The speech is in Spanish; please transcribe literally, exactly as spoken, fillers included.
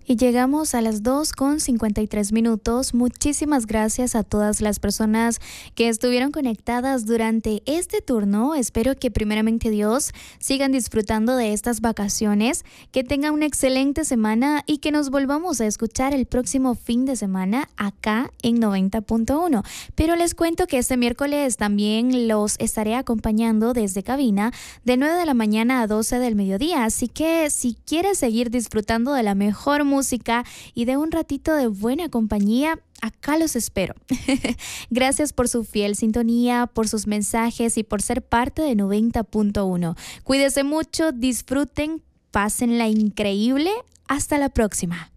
Y llegamos a las dos con cincuenta y tres minutos. Muchísimas gracias a todas las personas que estuvieron conectadas durante este turno. Espero que primeramente Dios sigan disfrutando de estas vacaciones, que tengan una excelente semana y que nos volvamos a escuchar el próximo fin de semana acá en noventa punto uno. Pero les cuento que este miércoles también los estaré acompañando desde cabina de nueve de la mañana a doce del mediodía. Así que si quieres seguir disfrutando de la mejor música, música y de un ratito de buena compañía, acá los espero. Gracias por su fiel sintonía, por sus mensajes y por ser parte de noventa punto uno. Cuídense mucho, disfruten, pásenla increíble. Hasta la próxima.